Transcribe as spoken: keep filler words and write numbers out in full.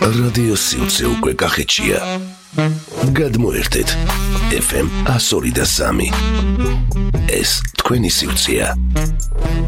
რადიო სივრცე უკვე კახეთშია. გადმოერთეთ ეფ ემ one oh three point three. ეს თქვენი სივრცეა.